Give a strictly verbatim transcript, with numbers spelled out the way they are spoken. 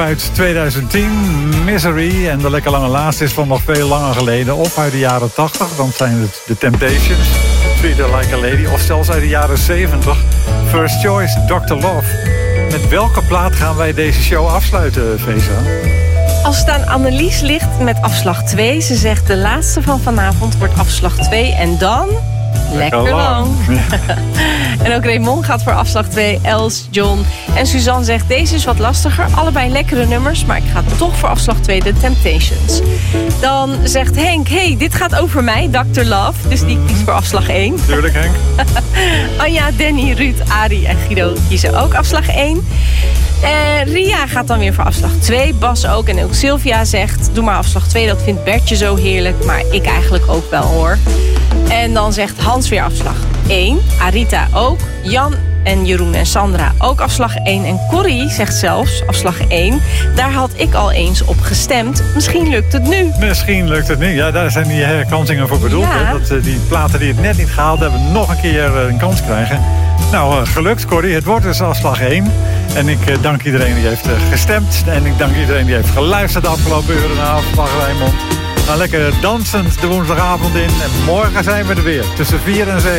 Uit tweeduizend tien, Misery. En de lekker lange laatste is van nog veel langer geleden. Of uit de jaren tachtig, dan zijn het The Temptations. Treat Her Like a Lady. Of zelfs uit de jaren zeventig. First Choice, doctor Love. Met welke plaat gaan wij deze show afsluiten, Feza? Als het aan Annelies ligt met afslag twee. Ze zegt de laatste van vanavond wordt afslag twee. En dan... Lekker, Lekker lang. lang. En ook Raymond gaat voor afslag twee. Els, John en Suzanne zegt... Deze is wat lastiger. Allebei lekkere nummers. Maar ik ga toch voor afslag twee. The Temptations. Dan zegt Henk... Hey, dit gaat over mij. doctor Love. Dus die kiest voor afslag één. Tuurlijk, Henk. Anja, Danny, Ruud, Arie en Guido kiezen ook afslag één. Uh, Ria gaat dan weer voor afslag twee. Bas ook. En ook Sylvia zegt... Doe maar afslag twee. Dat vindt Bertje zo heerlijk. Maar ik eigenlijk ook wel, hoor. En dan zegt Hans weer afslag één. Arita ook. Jan en Jeroen en Sandra ook afslag één. En Corrie zegt zelfs afslag één. Daar had ik al eens op gestemd. Misschien lukt het nu. Misschien lukt het nu. Ja, daar zijn die herkansingen voor bedoeld. Ja. Hè? Dat uh, die platen die het net niet gehaald hebben... nog een keer uh, een kans krijgen. Nou, uh, gelukt, Corrie. Het wordt dus afslag één. En ik uh, dank iedereen die heeft uh, gestemd. En ik dank iedereen die heeft geluisterd de afgelopen uren naar Afslag Rijnmond. Nou, lekker dansend de woensdagavond in. En morgen zijn we er weer tussen vier en zeven.